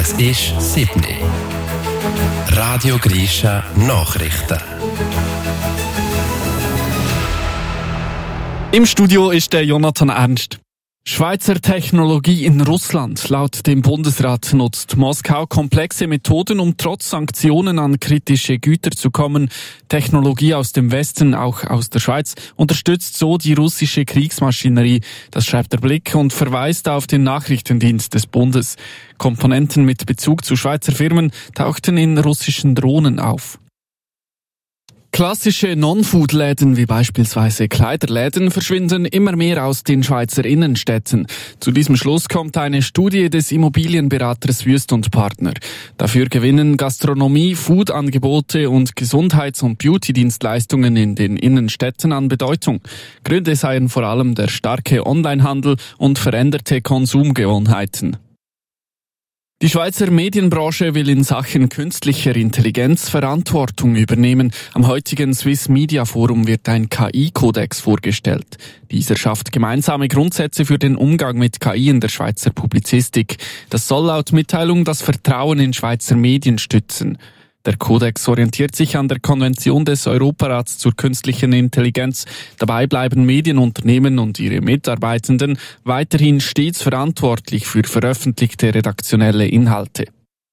Es ist 7 Uhr. Radio Grisha Nachrichten. Im Studio ist der Jonathan Ernst. Schweizer Technologie in Russland. Laut dem Bundesrat nutzt Moskau komplexe Methoden, um trotz Sanktionen an kritische Güter zu kommen. Technologie aus dem Westen, auch aus der Schweiz, unterstützt so die russische Kriegsmaschinerie. Das schreibt der Blick und verweist auf den Nachrichtendienst des Bundes. Komponenten mit Bezug zu Schweizer Firmen tauchten in russischen Drohnen auf. Klassische Non-Food-Läden wie beispielsweise Kleiderläden verschwinden immer mehr aus den Schweizer Innenstädten. Zu diesem Schluss kommt eine Studie des Immobilienberaters Wüest & Partner. Dafür gewinnen Gastronomie, Food-Angebote und Gesundheits- und Beauty-Dienstleistungen in den Innenstädten an Bedeutung. Gründe seien vor allem der starke Onlinehandel und veränderte Konsumgewohnheiten. Die Schweizer Medienbranche will in Sachen künstlicher Intelligenz Verantwortung übernehmen. Am heutigen Swiss Media Forum wird ein KI-Kodex vorgestellt. Dieser schafft gemeinsame Grundsätze für den Umgang mit KI in der Schweizer Publizistik. Das soll laut Mitteilung das Vertrauen in Schweizer Medien stützen. Der Kodex orientiert sich an der Konvention des Europarats zur künstlichen Intelligenz. Dabei bleiben Medienunternehmen und ihre Mitarbeitenden weiterhin stets verantwortlich für veröffentlichte redaktionelle Inhalte.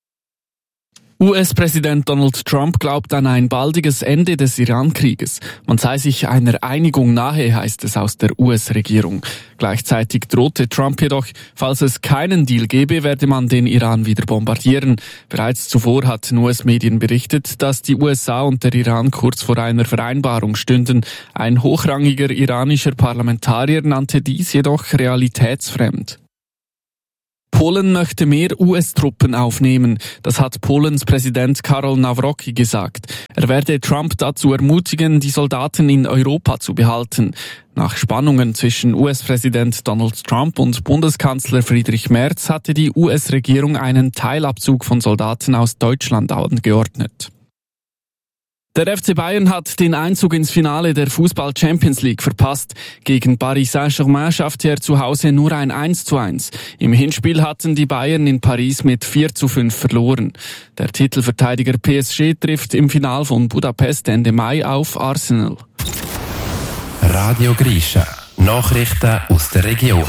US-Präsident Donald Trump glaubt an ein baldiges Ende des Iran-Krieges. Man sei sich einer Einigung nahe, heißt es aus der US-Regierung. Gleichzeitig drohte Trump jedoch, falls es keinen Deal gebe, werde man den Iran wieder bombardieren. Bereits zuvor hatten US-Medien berichtet, dass die USA und der Iran kurz vor einer Vereinbarung stünden. Ein hochrangiger iranischer Parlamentarier nannte dies jedoch realitätsfremd. Polen möchte mehr US-Truppen aufnehmen. Das hat Polens Präsident Karol Nawrocki gesagt. Er werde Trump dazu ermutigen, die Soldaten in Europa zu behalten. Nach Spannungen zwischen US-Präsident Donald Trump und Bundeskanzler Friedrich Merz hatte die US-Regierung einen Teilabzug von Soldaten aus Deutschland angeordnet. Der FC Bayern hat den Einzug ins Finale der Fußball-Champions League verpasst. Gegen Paris Saint-Germain schaffte er zu Hause nur ein 1:1. Im Hinspiel hatten die Bayern in Paris mit 4:5 verloren. Der Titelverteidiger PSG trifft im Finale von Budapest Ende Mai auf Arsenal. Radio Grisha. Nachrichten aus der Region.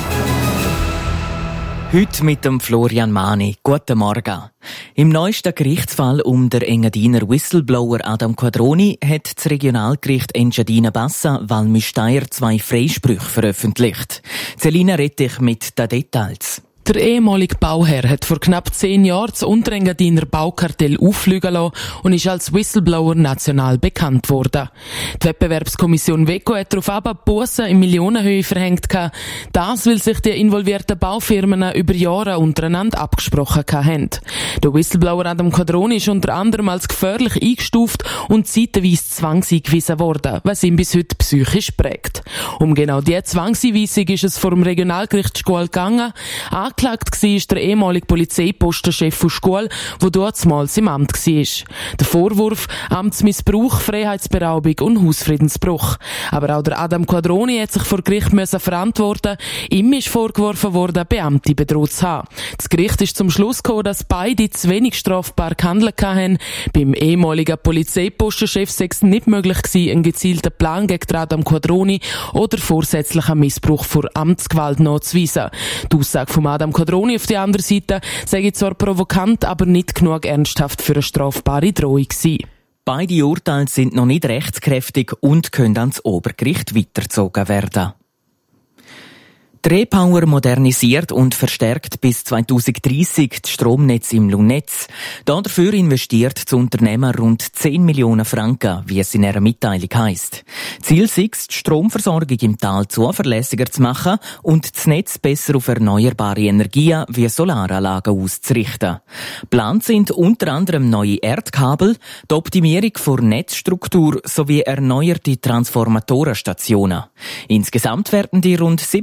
Heute mit dem Florian Mani. Guten Morgen. Im neuesten Gerichtsfall um den Engadiner Whistleblower Adam Quadroni hat das Regionalgericht Engadina-Bassa Valmy-Steyr 2 Freisprüche veröffentlicht. Celina Rettich mit den Details. Der ehemalige Bauherr hat vor knapp 10 Jahren das Unterengadiner Baukartell auffliegen lassen und ist als Whistleblower national bekannt worden. Die Wettbewerbskommission WECO hat daraufhin Bussen in Millionenhöhe verhängt. Das, weil sich die involvierten Baufirmen über Jahre untereinander abgesprochen haben. Der Whistleblower Adam Quadroni ist unter anderem als gefährlich eingestuft und zeitweise zwangseingewiesen worden, was ihn bis heute psychisch prägt. Um genau diese Zwangseinweisung ist es vor dem Regionalgericht Schkuhl gegangen. Angeklagt war der ehemalige Polizeipostenchef von Schkuhl, der dortmals im Amt war. Der Vorwurf: Amtsmissbrauch, Freiheitsberaubung und Hausfriedensbruch. Aber auch der Adam Quadroni hat sich vor Gericht verantworten. Ihm ist vorgeworfen worden, Beamte bedroht zu haben. Das Gericht ist zum Schluss gekommen, dass beide zu wenig strafbar gehandelt haben. Beim ehemaligen Polizeipostenchef sei es nicht möglich gewesen, einen gezielten Plan gegen Adam Quadroni oder vorsätzlichen Missbrauch vor Amtsgewalt nachzuweisen. Die Aussage von Adam Quadroni auf der anderen Seite sei zwar provokant, aber nicht genug ernsthaft für eine strafbare Drohung gewesen. Beide Urteile sind noch nicht rechtskräftig und können ans Obergericht weitergezogen werden. Die Repower modernisiert und verstärkt bis 2030 das Stromnetz im Lunetz. Dafür investiert das Unternehmen rund 10 Millionen Franken, wie es in einer Mitteilung heisst. Ziel ist es, die Stromversorgung im Tal zuverlässiger zu machen und das Netz besser auf erneuerbare Energien wie Solaranlagen auszurichten. Geplant sind unter anderem neue Erdkabel, die Optimierung der Netzstruktur sowie erneuerte Transformatorenstationen. Insgesamt werden die rund 7 Kilometer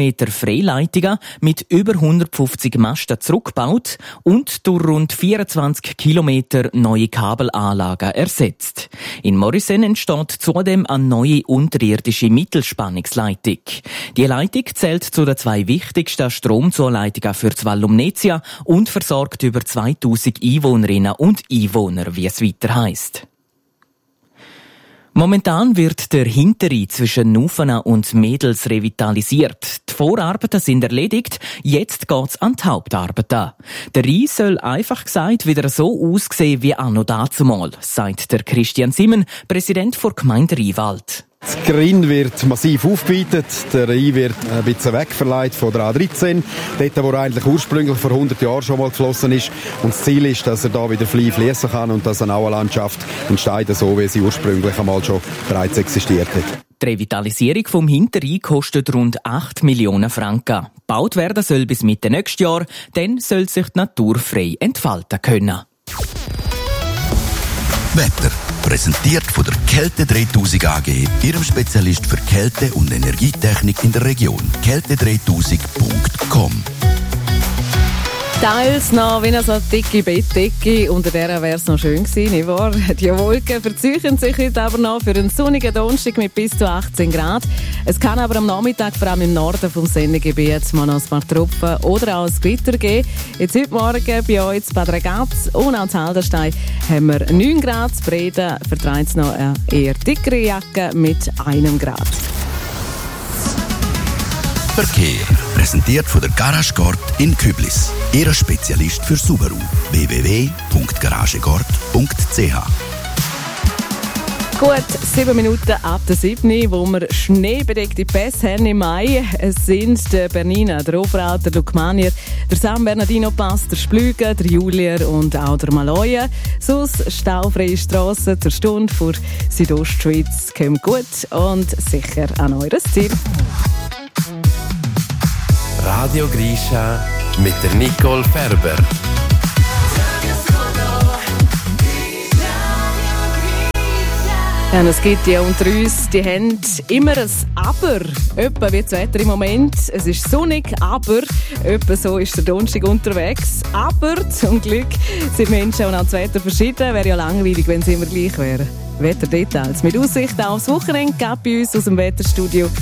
Kilometer Freileitungen mit über 150 Masten zurückgebaut und durch rund 24 Kilometer neue Kabelanlagen ersetzt. In Morisen entsteht zudem eine neue unterirdische Mittelspannungsleitung. Die Leitung zählt zu den 2 wichtigsten Stromzuleitungen für das Val Lumnezia und versorgt über 2000 Einwohnerinnen und Einwohner, wie es weiter heisst. Momentan wird der Hinterrhein zwischen Nufena und Mädels revitalisiert. Die Vorarbeiten sind erledigt, jetzt geht's an die Hauptarbeiten. Der Rhein soll einfach gesagt wieder so aussehen wie anno dazumal, sagt der Christian Simmen, Präsident der Gemeinde Rheinwald. Das Grin wird massiv aufgebietet, der Rhein wird ein bisschen wegverleiht von der A13, dort, wo er eigentlich ursprünglich vor 100 Jahren schon mal geflossen ist. Und das Ziel ist, dass er da wieder frei fließen kann und dass eine Auenlandschaft entsteht, so wie sie ursprünglich einmal schon bereits existiert hat. Die Revitalisierung vom Hinterrhein kostet rund 8 Millionen Franken. Gebaut werden soll bis Mitte nächstes Jahr, dann soll sich die Natur frei entfalten können. Wetter. Präsentiert von der Kälte 3000 AG, Ihrem Spezialist für Kälte- und Energietechnik in der Region. Kälte3000.com. Teils noch wie eine so dicke Bettdecke, unter der wäre es noch schön gewesen, nicht wahr? Die Wolken verzeichnen sich heute aber noch für einen sonnigen Donnerstag mit bis zu 18 Grad. Es kann aber am Nachmittag, vor allem im Norden vom Sendegebiet, mal noch ein paar Tropfen oder auch ein Gewitter geben. Jetzt heute Morgen bei uns in Bad Ragaz und auch in Haldenstein haben wir 9 Grad. In Breda vertreibt es noch eine eher dickere Jacke mit 1 Grad. Verkehr. Präsentiert von der Garage Gord in Küblis. Ihr Spezialist für Subaru. www.garagegord.ch. Gut, 7 Minuten ab der 7, wo wir schneebedeckte Pässe haben im Mai. Es sind der Bernina, der Oberau, der Lukmanier, der San Bernardino Pass, der Splügen, der Julier und auch der Maloja. Sonst staufreie Strassen zur Stunde vor Südostschweiz kommt gut und sicher an eures Ziel. Radio Grisha mit der Nicole Ferber. Ja, es gibt ja unter uns, die haben immer ein Aber. Etwa wie das Wetter im Moment. Es ist sonnig, aber etwa so ist der Donnerstag unterwegs. Aber zum Glück sind Menschen und auch das Wetter verschieden. Wäre ja langweilig, wenn es immer gleich wäre. Wetterdetails mit Aussicht aufs Wochenende gab bei uns aus dem Wetterstudio